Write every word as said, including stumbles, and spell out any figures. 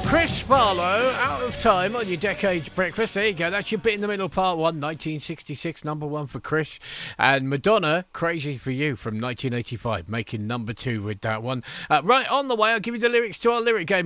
Chris Farlow, Out of Time on your Decades Breakfast. There you go. That's your bit in the middle, part one. nineteen sixty-six, number one for Chris. And Madonna, Crazy for You from nineteen eighty-five, making number two with that one. Uh, right, on the way, I'll give you the lyrics to our lyric game.